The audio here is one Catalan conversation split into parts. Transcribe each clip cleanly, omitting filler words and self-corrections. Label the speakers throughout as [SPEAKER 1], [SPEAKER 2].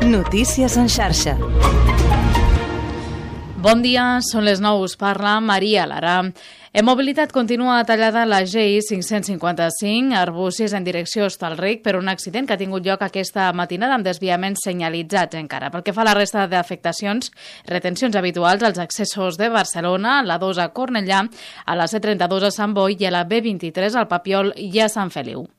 [SPEAKER 1] Notícies en xarxa.
[SPEAKER 2] Bon dia, són les 9, us parla Maria Lara. En mobilitat continua tallada la GI 555 a Arbúcies en direcció Hostalric per un accident que ha tingut lloc aquesta matinada amb desviaments senyalitzats encara. Pel que fa a la resta d'afectacions, retencions habituals als accessos de Barcelona, la 2 a Cornellà, a la C32 a Sant Boi i a la B23 al Papiol i a Sant Feliu.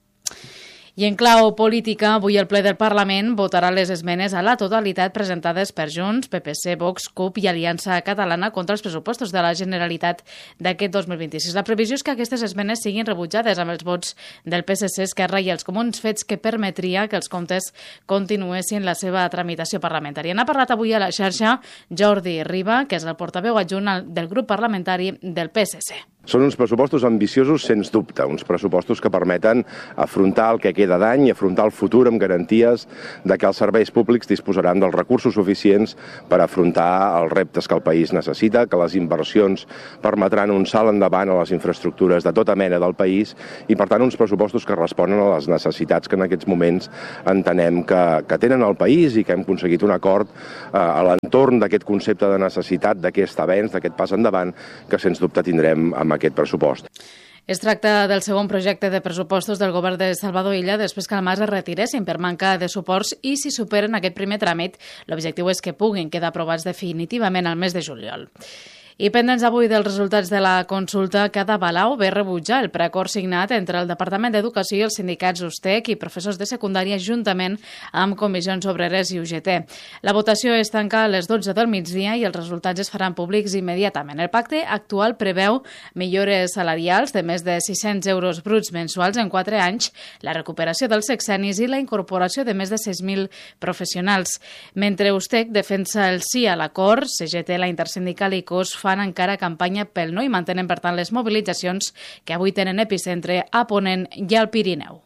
[SPEAKER 2] I en clau política, avui el ple del Parlament votarà les esmenes a la totalitat presentades per Junts, PPC, Vox, CUP i Aliança Catalana contra els pressupostos de la Generalitat d'aquest 2026. La previsió és que aquestes esmenes siguin rebutjades amb els vots del PSC, Esquerra i els Comuns, fets que permetria que els comptes continuessin la seva tramitació parlamentària. N'ha parlat avui a la xarxa Jordi Riba, que és el portaveu adjunt del grup parlamentari del PSC.
[SPEAKER 3] Són uns pressupostos ambiciosos, sens dubte, uns pressupostos que permeten afrontar el que queda d'any i afrontar el futur amb garanties de que els serveis públics disposaran dels recursos suficients per afrontar els reptes que el país necessita, que les inversions permetran un salt endavant a les infraestructures de tota mena del país i, per tant, uns pressupostos que responen a les necessitats que en aquests moments entenem que tenen el país i que hem aconseguit un acord a l'entorn d'aquest concepte de necessitat, d'aquest avenç, d'aquest pas endavant, que sens dubte tindrem amb aquest pressupost.
[SPEAKER 2] Es tracta del segon projecte de pressupostos del govern de Salvador Illa després que el Mas es retiressin per manca de suports i si superen aquest primer tràmit, l'objectiu és que puguin quedar aprovats definitivament al mes de juliol. I pendents avui dels resultats de la consulta, Cada Palau ve rebutjar el preacord signat entre el Departament d'Educació i els sindicats USTEC i professors de secundària juntament amb comissions obreres i UGT. La votació es tanca a les 12 del migdia i els resultats es faran públics immediatament. El pacte actual preveu millores salarials de més de 600 euros bruts mensuals en 4 anys, la recuperació dels sexennis i la incorporació de més de 6.000 professionals. Mentre USTEC defensa el sí a l'acord, CGT, la Intersindical i COS fan encara campanya pel no i mantenen, per tant, les mobilitzacions que avui tenen epicentre a Ponent i al Pirineu.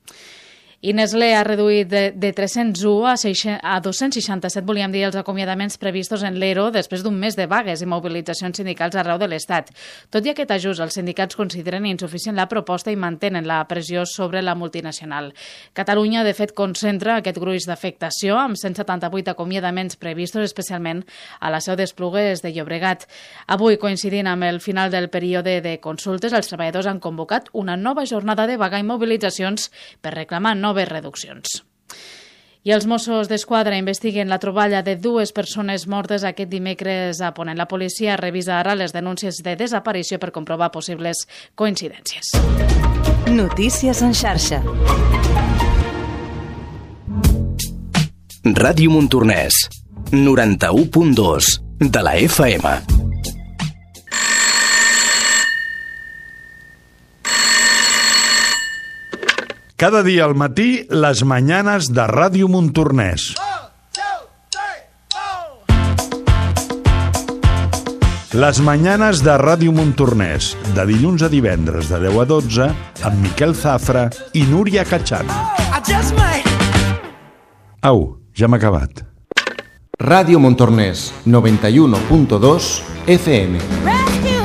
[SPEAKER 2] I Nestlé ha reduït de 301 a 267, volíem dir, els acomiadaments previstos en l'ERO després d'un mes de vagues i mobilitzacions sindicals arreu de l'Estat. Tot i aquest ajust, els sindicats consideren insuficient la proposta i mantenen la pressió sobre la multinacional. Catalunya, de fet, concentra aquest gruix d'afectació amb 178 acomiadaments previstos, especialment a la seu d'Esplugues de Llobregat. Avui, coincidint amb el final del període de consultes, els treballadors han convocat una nova jornada de vaga i mobilitzacions per reclamar noves reduccions. I els Mossos d'Esquadra investiguen la troballa de 2 persones mortes aquest dimecres a Ponent. La policia revisa ara les denúncies de desaparició per comprovar possibles coincidències.
[SPEAKER 1] Notícies en xarxa.
[SPEAKER 4] Ràdio Montornès, 91.2 de la FM.
[SPEAKER 5] Cada dia al matí, les mañanes de Ràdio Montornès. Les mañanes de Ràdio Montornès, de dilluns a divendres de 10 a 12, amb Miquel Zafra i Núria Cachan. Au, ja m'ha acabat.
[SPEAKER 6] Ràdio Montornès, 91.2 FM.